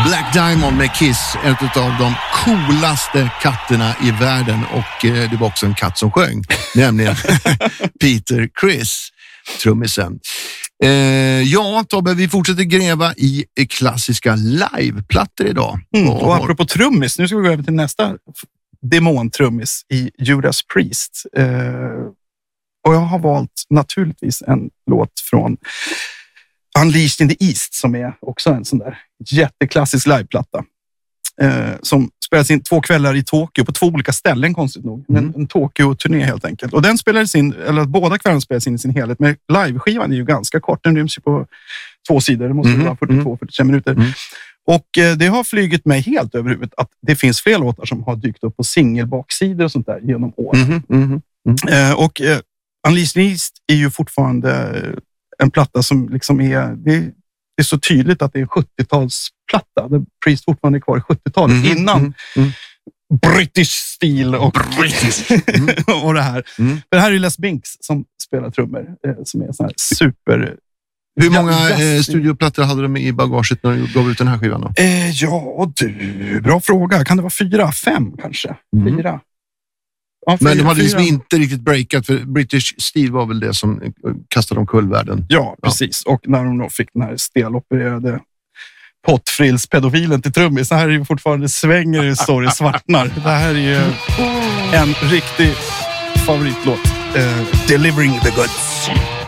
Black Diamond med Kiss, en av de coolaste katterna i världen, och det var också en katt som sjöng, nämligen Peter Criss, trummisen. Ja, Tobbe, vi fortsätter gräva i klassiska liveplattor idag. Och apropå trummis, nu ska vi gå över till nästa demontrummis i Judas Priest. Och jag har valt naturligtvis en låt från Unleashed in the East, som är också en sån där jätteklassisk liveplatta. Som spelas in 2 kvällar i Tokyo på 2 olika ställen, konstigt nog. En Tokyo-turné helt enkelt. Och den spelades in, eller båda kvällarna spelades in i sin helhet. Men liveskivan är ju ganska kort. Den ryms ju på 2 sidor. Det måste vara 42-45 minuter. Och det har flygit mig helt över huvudet att det finns fler låtar som har dykt upp på singelbaksidor och sånt där genom åren. Och Unleashed in the East är ju fortfarande en platta som liksom det är så tydligt att det är en 70-talsplatta. Där Priest fortfarande är kvar i 70-talet innan British stil och och det här. För det här är Les Binks som spelar trummor, som är sån här super. Hur många studioplattor hade de i bagaget när de gav ut den här skivan då? Ja du, bra fråga. Kan det vara 4, 5 kanske? 4. Ja, men de hade liksom inte riktigt breakat, för British Steel var väl det som kastade omkull världen. Ja, precis. Och när de då fick den här stelopererade pottfrillspedofilen till trummis, så här är ju fortfarande svänger i story svartnar. Det här är ju en riktig favoritlåt. Delivering the Goods.